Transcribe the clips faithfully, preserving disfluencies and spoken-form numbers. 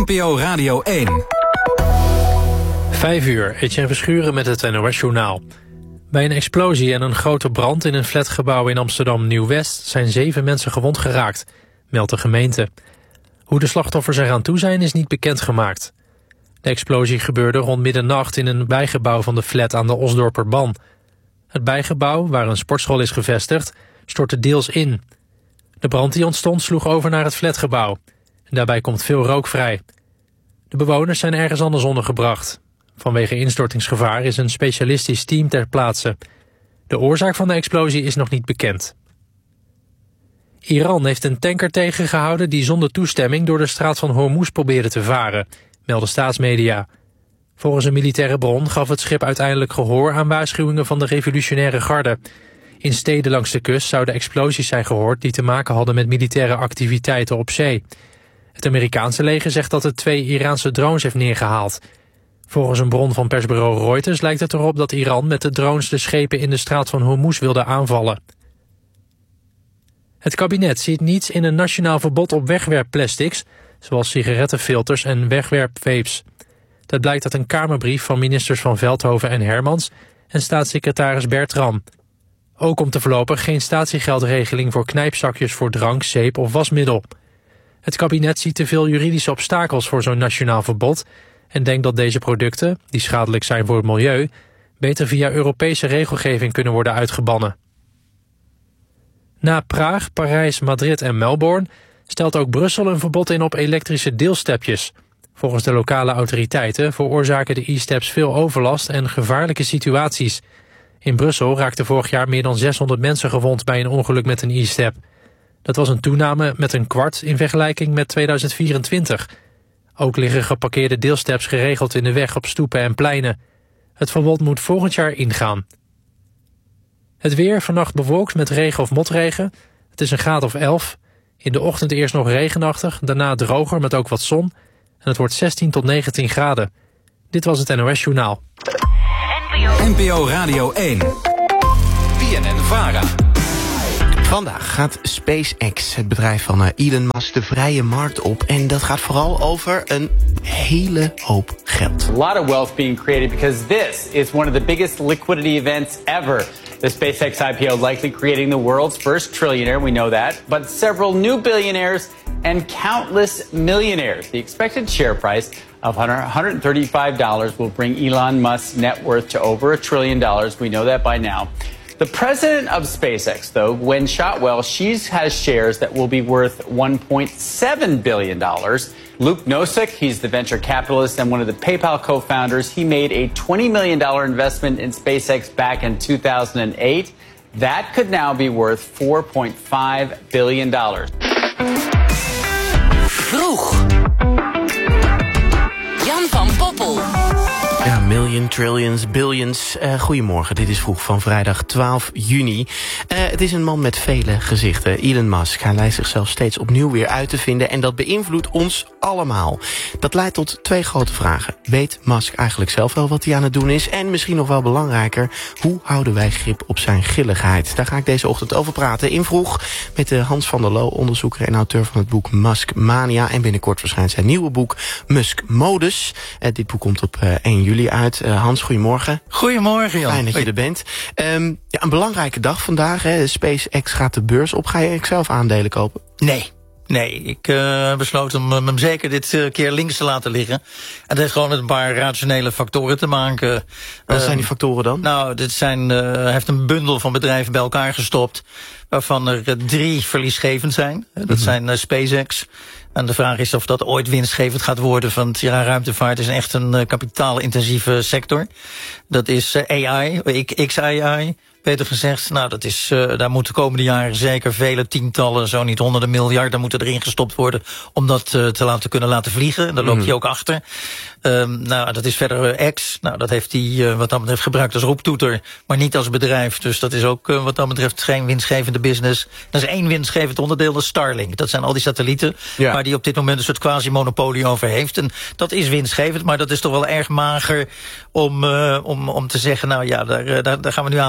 N P O Radio één. Vijf uur, Etienne Verschuren met het N O S-journaal. Bij een explosie en een grote brand in een flatgebouw in Amsterdam-Nieuw-West zijn zeven mensen gewond geraakt, meldt de gemeente. Hoe de slachtoffers eraan toe zijn is niet bekendgemaakt. De explosie gebeurde rond middernacht in een bijgebouw van de flat aan de Osdorperban. Het bijgebouw, waar een sportschool is gevestigd, stortte deels in. De brand die ontstond sloeg over naar het flatgebouw. Daarbij komt veel rook vrij. De bewoners zijn ergens anders ondergebracht. Vanwege instortingsgevaar is een specialistisch team ter plaatse. De oorzaak van de explosie is nog niet bekend. Iran heeft een tanker tegengehouden die zonder toestemming door de straat van Hormuz probeerde te varen, melden staatsmedia. Volgens een militaire bron gaf het schip uiteindelijk gehoor aan waarschuwingen van de revolutionaire garde. In steden langs de kust zouden explosies zijn gehoord die te maken hadden met militaire activiteiten op zee. Het Amerikaanse leger zegt dat het twee Iraanse drones heeft neergehaald. Volgens een bron van persbureau Reuters lijkt het erop dat Iran met de drones de schepen in de straat van Hormuz wilde aanvallen. Het kabinet ziet niets in een nationaal verbod op wegwerpplastics, zoals sigarettenfilters en wegwerpvapes. Dat blijkt uit een Kamerbrief van ministers van Veldhoven en Hermans en staatssecretaris Bertram. Ook komt er voorlopig geen statiegeldregeling voor knijpzakjes voor drank, zeep of wasmiddel. Het kabinet ziet te veel juridische obstakels voor zo'n nationaal verbod en denkt dat deze producten, die schadelijk zijn voor het milieu, beter via Europese regelgeving kunnen worden uitgebannen. Na Praag, Parijs, Madrid en Melbourne stelt ook Brussel een verbod in op elektrische deelstepjes. Volgens de lokale autoriteiten veroorzaken de e-steps veel overlast en gevaarlijke situaties. In Brussel raakten vorig jaar meer dan zeshonderd mensen gewond bij een ongeluk met een e-step. Dat was een toename met een kwart in vergelijking met tweeduizend vierentwintig. Ook liggen geparkeerde deelsteps geregeld in de weg op stoepen en pleinen. Het verbod moet volgend jaar ingaan. Het weer, vannacht bewolkt met regen of motregen. Het is een graad of elf. In de ochtend eerst nog regenachtig, daarna droger met ook wat zon. En het wordt zestien tot negentien graden. Dit was het N O S-journaal. N P O Radio één. B N N-Vara. Vandaag gaat SpaceX, het bedrijf van Elon Musk, de vrije markt op. En dat gaat vooral over een hele hoop geld. A lot of wealth being created because this is one of the biggest liquidity events ever. The SpaceX I P O likely creating the world's first trillionaire, we know that. But several new billionaires and countless millionaires. The expected share price of one hundred thirty-five dollars will bring Elon Musk's net worth to over a trillion dollars. We know that by now. The president of SpaceX, though, Gwynne Shotwell, she has shares that will be worth one point seven billion dollars. Luke Nosek, he's the venture capitalist and one of the PayPal co-founders. He made a twenty million dollars investment in SpaceX back in two thousand eight. That could now be worth four point five billion dollars. Vroeg. Jan van Poppel. Ja, million, trillions, billions. Uh, goedemorgen, dit is Vroeg van vrijdag twaalf juni. Uh, het is een man met vele gezichten, Elon Musk. Hij lijkt zichzelf steeds opnieuw weer uit te vinden en dat beïnvloedt ons allemaal. Dat leidt tot twee grote vragen. Weet Musk eigenlijk zelf wel wat hij aan het doen is? En misschien nog wel belangrijker, hoe houden wij grip op zijn grilligheid? Daar ga ik deze ochtend over praten in Vroeg met uh, Hans van der Loo, onderzoeker en auteur van het boek Musk Mania. En binnenkort verschijnt zijn nieuwe boek Musk Modus. Uh, dit boek komt op uh, één juli uit. Uh, Hans, goedemorgen. Goedemorgen, Jan. Fijn dat je er bent. Um, ja, een belangrijke dag vandaag. Hè. SpaceX gaat de beurs op. Ga je zelf aandelen kopen? Nee. Nee, ik uh, besloot om hem zeker dit uh, keer links te laten liggen. En dat heeft gewoon met een paar rationele factoren te maken. Wat uh, zijn die factoren dan? Nou, dit zijn, uh, hij heeft een bundel van bedrijven bij elkaar gestopt, waarvan er uh, drie verliesgevend zijn. Dat mm-hmm. zijn uh, SpaceX. En de vraag is of dat ooit winstgevend gaat worden. Want ja, ruimtevaart is echt een uh, kapitaalintensieve sector. Dat is uh, A I, X A I. Beter gezegd, nou, dat is, uh, daar moeten de komende jaren zeker vele tientallen, zo niet honderden miljarden moeten erin gestopt worden om dat uh, te laten kunnen laten vliegen. En daar loopt hij mm. ook achter. Um, nou, dat is verder uh, X. Nou, dat heeft hij uh, wat dat betreft gebruikt als roeptoeter, maar niet als bedrijf. Dus dat is ook uh, wat dat betreft geen winstgevende business. Dat is één winstgevend onderdeel, dat is Starlink. Dat zijn al die satellieten, ja, waar die op dit moment een soort quasi-monopolie over heeft. En dat is winstgevend, maar dat is toch wel erg mager om, uh, om, om te zeggen, nou ja, daar, daar, daar gaan we nu aan, daar gaan we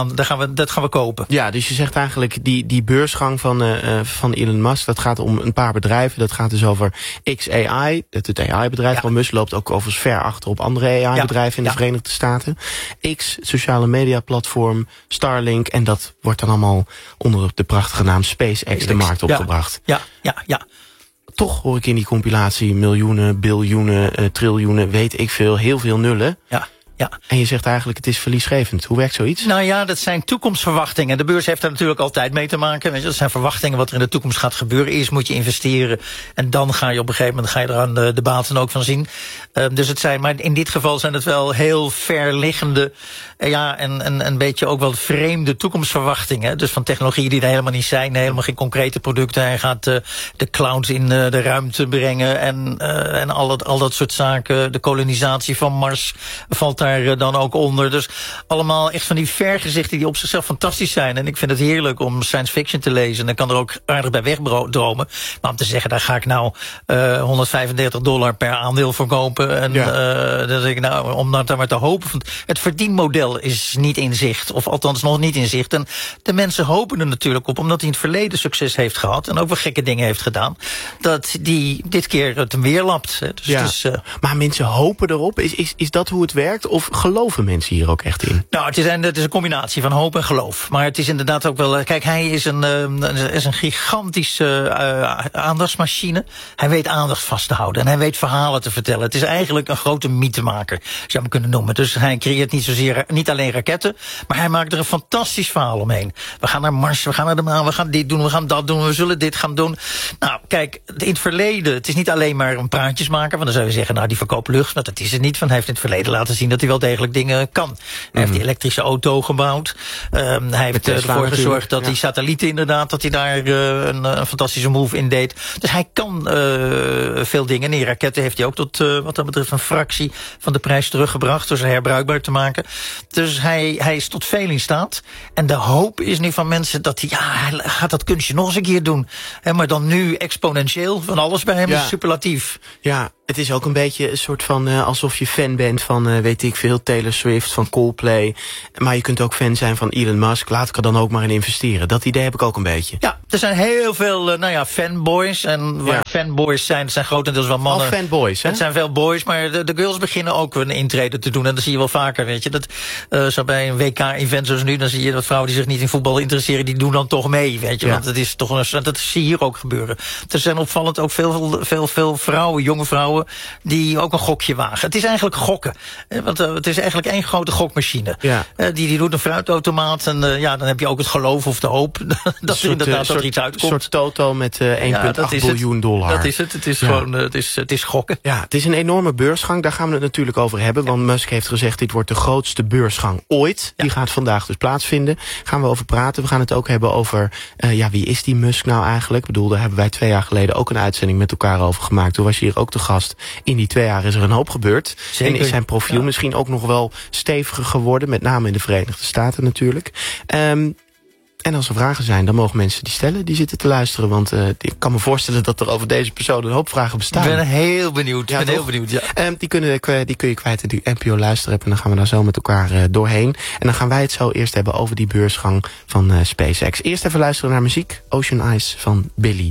we, dat gaan we kopen. Ja, dus je zegt eigenlijk die, die beursgang van, uh, van Elon Musk, dat gaat om een paar bedrijven. Dat gaat dus over X A I, het, het A I-bedrijf ja. van Musk loopt ook overigens ver achter op andere A I-bedrijven ja. in de ja. Verenigde Staten. X, sociale media-platform, Starlink, en dat wordt dan allemaal onder de prachtige naam SpaceX de markt opgebracht. Ja, ja, ja. ja. Toch hoor ik in die compilatie miljoenen, biljoenen, uh, triljoenen, weet ik veel, heel veel nullen. Ja. Ja. En je zegt eigenlijk het is verliesgevend. Hoe werkt zoiets? Nou ja, dat zijn toekomstverwachtingen. De beurs heeft daar natuurlijk altijd mee te maken. Weet je, dat zijn verwachtingen wat er in de toekomst gaat gebeuren. Eerst moet je investeren en dan ga je op een gegeven moment ga je er aan de, de baten ook van zien. Uh, dus het zijn, maar in dit geval zijn het wel heel verliggende, uh, ja, en, en een beetje ook wel vreemde toekomstverwachtingen. Dus van technologieën die er helemaal niet zijn, helemaal geen concrete producten. Hij gaat uh, de cloud in uh, de ruimte brengen en, uh, en al, dat, al dat soort zaken. De kolonisatie van Mars valt daar dan ook onder. Dus allemaal echt van die vergezichten die op zichzelf fantastisch zijn. En ik vind het heerlijk om science fiction te lezen. En ik kan er ook aardig bij wegdromen. Maar om te zeggen, daar ga ik nou uh, honderdvijfendertig dollar per aandeel voor kopen. En ja. uh, dat ik nou, om dat daar maar te hopen. Want het verdienmodel is niet in zicht. Of althans nog niet in zicht. En de mensen hopen er natuurlijk op, omdat hij in het verleden succes heeft gehad. En ook wel gekke dingen heeft gedaan. Dat die dit keer het hem weer lapt. Dus ja. dus, uh, maar mensen hopen erop. Is, is, is dat hoe het werkt? Of geloven mensen hier ook echt in? Nou, het is, een, het is een combinatie van hoop en geloof. Maar het is inderdaad ook wel... Kijk, hij is een, uh, is een gigantische uh, aandachtsmachine. Hij weet aandacht vast te houden. En hij weet verhalen te vertellen. Het is eigenlijk een grote mythemaker, zou je hem kunnen noemen. Dus hij creëert niet zozeer, niet alleen raketten, maar hij maakt er een fantastisch verhaal omheen. We gaan naar Mars, we gaan naar de maan, we gaan dit doen, we gaan dat doen, we zullen dit gaan doen. Nou, kijk, in het verleden, het is niet alleen maar een praatjesmaker, want dan zou je zeggen, nou, die verkoopt lucht. Maar dat is het niet, want hij heeft in het verleden laten zien dat hij wel degelijk dingen kan. Hij mm. heeft die elektrische auto gebouwd. Um, hij heeft uh, ervoor gezorgd dat ja. die satellieten inderdaad, dat hij daar uh, een, een fantastische move in deed. Dus hij kan uh, veel dingen. En die raketten heeft hij ook tot uh, wat dat betreft een fractie van de prijs teruggebracht, door ze herbruikbaar te maken. Dus hij, hij is tot veel in staat. En de hoop is nu van mensen dat hij, ja, hij gaat dat kunstje nog eens een keer doen. He, maar dan nu exponentieel, van alles bij hem ja. is superlatief. Ja, het is ook een beetje een soort van uh, alsof je fan bent van, uh, weet ik veel, Taylor Swift, van Coldplay. Maar je kunt ook fan zijn van Elon Musk. Laat ik er dan ook maar in investeren. Dat idee heb ik ook een beetje. Ja, er zijn heel veel, uh, nou ja, fanboys. En waar ja. fanboys zijn, het zijn grotendeels wel mannen. Al fanboys, hè? Het zijn veel boys, maar de, de girls beginnen ook een intrede te doen. En dat zie je wel vaker, weet je. Dat, uh, zo bij een W K-event zoals nu, dan zie je dat vrouwen die zich niet in voetbal interesseren, die doen dan toch mee, weet je. Ja. Want het is toch een, dat zie je hier ook gebeuren. Er zijn opvallend ook veel, veel, veel vrouwen, jonge vrouwen, die ook een gokje wagen. Het is eigenlijk gokken. Want uh, het is eigenlijk één grote gokmachine. Ja. Uh, die, die doet een fruitautomaat. En uh, ja, dan heb je ook het geloof of de hoop dat er inderdaad uh, er iets uitkomt. Een soort toto met uh, één komma acht ja, biljoen dollar. Dat is het. Het is ja. gewoon, uh, het is, het is gokken. Ja, het is een enorme beursgang. Daar gaan we het natuurlijk over hebben. Ja. Want Musk heeft gezegd, dit wordt de grootste beursgang ooit. Ja. Die gaat vandaag dus plaatsvinden. Gaan we over praten. We gaan het ook hebben over, uh, ja, wie is die Musk nou eigenlijk? Ik bedoel, daar hebben wij twee jaar geleden ook een uitzending met elkaar over gemaakt. Toen was je hier ook te gast. In die twee jaar is er een hoop gebeurd. Zeker. En is zijn profiel ja. misschien ook nog wel steviger geworden. Met name in de Verenigde Staten natuurlijk. Um, En als er vragen zijn, dan mogen mensen die stellen. Die zitten te luisteren, want uh, ik kan me voorstellen dat er over deze persoon een hoop vragen bestaan. Ik ben heel benieuwd. Ja, ben heel benieuwd ja. um, die, kunnen, die kun je kwijt in die N P O luisteren. En dan gaan we daar zo met elkaar uh, doorheen. En dan gaan wij het zo eerst hebben over die beursgang van uh, SpaceX. Eerst even luisteren naar muziek. Ocean Eyes van Billy